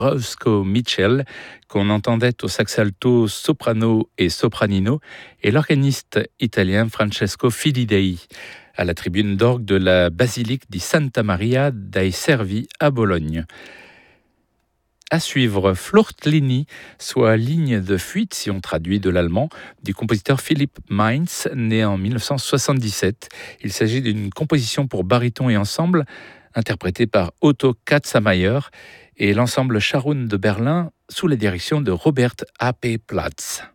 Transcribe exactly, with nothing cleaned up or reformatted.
Roscoe Mitchell, qu'on entendait au sax alto, soprano et sopranino, et l'organiste italien Francesco Filidei, à la tribune d'orgue de la basilique di Santa Maria dei Servi à Bologne. À suivre, Fluchtlini, soit ligne de fuite, si on traduit de l'allemand, du compositeur Philipp Mainz, né en dix-neuf cent soixante-dix-sept. Il s'agit d'une composition pour baryton et ensemble, interprétée par Otto Katzmayer et l'ensemble Scharoun de Berlin, sous la direction de Robert A P Platz.